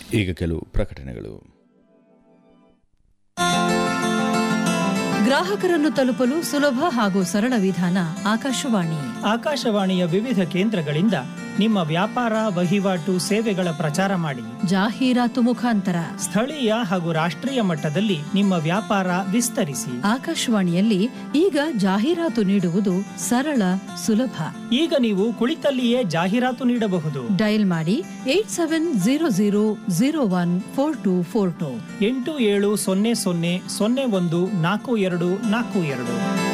ಈಗ ಕೆಲವು ಪ್ರಕಟಣೆಗಳು. ಗ್ರಾಹಕರನ್ನು ತಲುಪಲು ಸುಲಭ ಹಾಗೂ ಸರಳ ವಿಧಾನ ಆಕಾಶವಾಣಿ. ಆಕಾಶವಾಣಿಯ ವಿವಿಧ ಕೇಂದ್ರಗಳಿಂದ ನಿಮ್ಮ ವ್ಯಾಪಾರ, ವಹಿವಾಟು, ಸೇವೆಗಳ ಪ್ರಚಾರ ಮಾಡಿ. ಜಾಹೀರಾತು ಮುಖಾಂತರ ಸ್ಥಳೀಯ ಹಾಗೂ ರಾಷ್ಟ್ರೀಯ ಮಟ್ಟದಲ್ಲಿ ನಿಮ್ಮ ವ್ಯಾಪಾರ ವಿಸ್ತರಿಸಿ. ಆಕಾಶವಾಣಿಯಲ್ಲಿ ಈಗ ಜಾಹೀರಾತು ನೀಡುವುದು ಸರಳ, ಸುಲಭ. ಈಗ ನೀವು ಕುಳಿತಲ್ಲಿಯೇ ಜಾಹೀರಾತು ನೀಡಬಹುದು. ಡಯಲ್ ಮಾಡಿ 8700014242 8700014242.